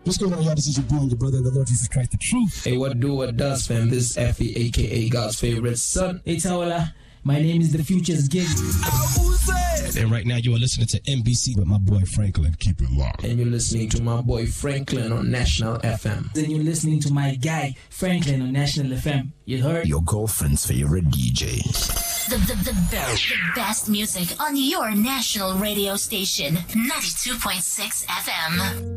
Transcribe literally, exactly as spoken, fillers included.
What's going on, y'all? This is your boy and your brother in the Lord Jesus Christ, the truth. Hey, what do, what does, fam? This is Effie, a k a. God's favorite son. Hey, Tawala. My name is The Future's Gig. And right now you are listening to M B C with my boy Franklin. Keep it locked. And you're listening to my boy Franklin on National F M. Then you're listening to my guy Franklin on National F M. You heard? Your girlfriend's favorite D J. The, the, the, best, the best music on your national radio station, ninety-two point six F M.